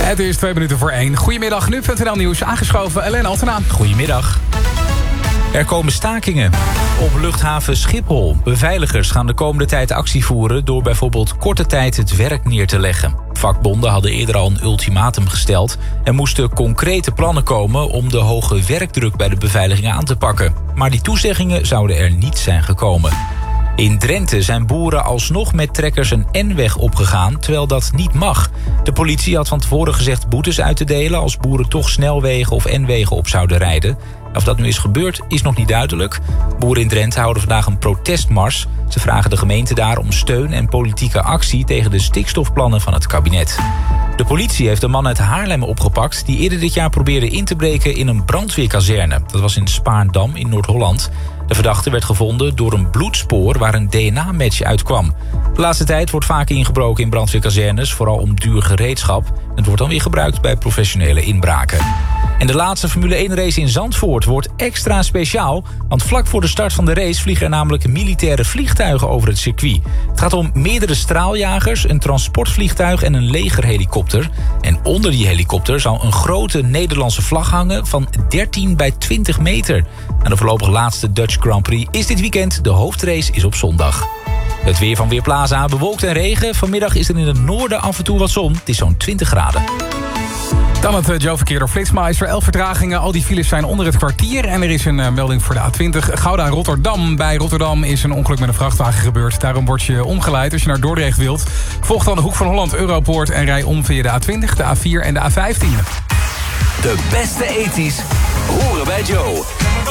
Het is 1:02. Goedemiddag, nu.nl Nieuws. Aangeschoven, Ellen Altena. Goedemiddag. Er komen stakingen op luchthaven Schiphol. Beveiligers gaan de komende tijd actie voeren door bijvoorbeeld korte tijd het werk neer te leggen. Vakbonden hadden eerder al een ultimatum gesteld. Er moesten concrete plannen komen om de hoge werkdruk bij de beveiliging aan te pakken. Maar die toezeggingen zouden er niet zijn gekomen. In Drenthe zijn boeren alsnog met trekkers een N-weg opgegaan, terwijl dat niet mag. De politie had van tevoren gezegd boetes uit te delen als boeren toch snelwegen of N-wegen op zouden rijden. Of dat nu is gebeurd, is nog niet duidelijk. Boeren in Drenthe houden vandaag een protestmars. Ze vragen de gemeente daar om steun en politieke actie tegen de stikstofplannen van het kabinet. De politie heeft een man uit Haarlem opgepakt die eerder dit jaar probeerde in te breken in een brandweerkazerne. Dat was in Spaarndam in Noord-Holland. De verdachte werd gevonden door een bloedspoor waar een DNA-match uitkwam. De laatste tijd wordt vaak ingebroken in brandweerkazernes, vooral om duur gereedschap. Het wordt dan weer gebruikt bij professionele inbraken. En de laatste Formule 1-race in Zandvoort wordt extra speciaal, want vlak voor de start van de race vliegen er namelijk militaire vliegtuigen over het circuit. Het gaat om meerdere straaljagers, een transportvliegtuig en een legerhelikopter. En onder die helikopter zal een grote Nederlandse vlag hangen van 13 bij 20 meter. En de voorlopig laatste Dutch Grand Prix is dit weekend. De hoofdrace is op zondag. Het weer van Weerplaza, bewolkt en regen. Vanmiddag is er in het noorden af en toe wat zon. Het is zo'n 20 graden. Dan het Joe-verkeer door Flitsmeister. 11 vertragingen, al die files zijn onder het kwartier. En er is een melding voor de A20 Gouda-Rotterdam. Bij Rotterdam is een ongeluk met een vrachtwagen gebeurd. Daarom word je omgeleid als je naar Dordrecht wilt. Volg dan de Hoek van Holland Europoort en rij om via de A20, de A4 en de A15. De beste ethisch horen bij Joe.